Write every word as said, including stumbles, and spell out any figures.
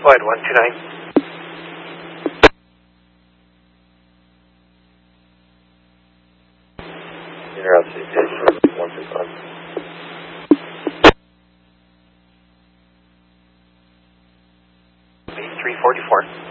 Go ahead, one two nine. Interrupt station, one two five. three forty-four.